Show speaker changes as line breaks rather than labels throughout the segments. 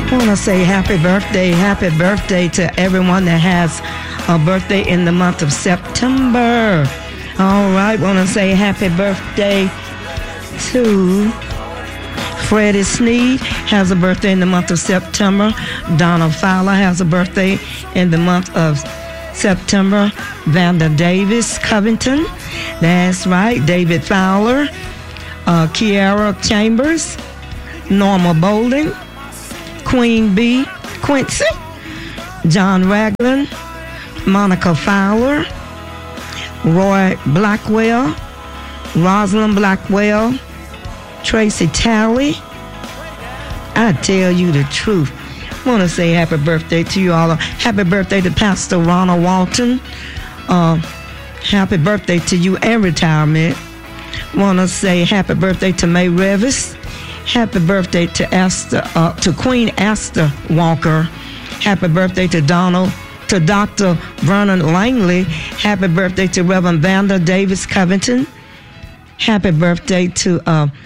want to say happy birthday to everyone that has a birthday in the month of September. All right, want to say happy birthday to Freddie Sneed, has a birthday in the month of September. Donna Fowler has a birthday in the month of September. Vanda Davis Covington, that's right. David Fowler, Kiara Chambers, Norma Bolden, Queen B, Quincy, John Ragland, Monica Fowler, Roy Blackwell, Rosalind Blackwell, Tracy Talley. I tell you the truth. I want to say happy birthday to you all. Happy birthday to Pastor Ronald Walton. Happy birthday to you and retirement. Want to say happy birthday to May Revis. Happy birthday to Queen Esther Walker. Happy birthday to Dr. Vernon Langley. Happy birthday to Reverend Vanda Davis Covington. Happy birthday to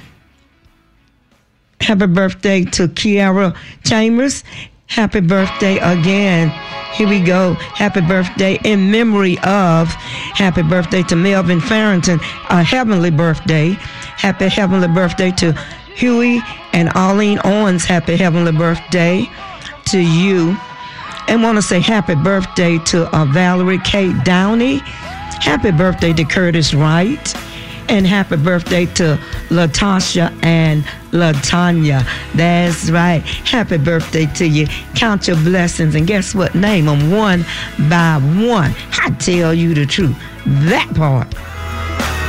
Kiara Chambers. Happy birthday again. Here we go. Happy birthday in memory of. Happy birthday to Melvin Farrington. A heavenly birthday. Happy heavenly birthday to Huey and Arlene Owens. Happy heavenly birthday to you. And want to say happy birthday to Valerie Kate Downey. Happy birthday to Curtis Wright. And happy birthday to Latasha and Latanya. That's right. Happy birthday to you. Count your blessings. And guess what? Name them one by one. I tell you the truth. That part.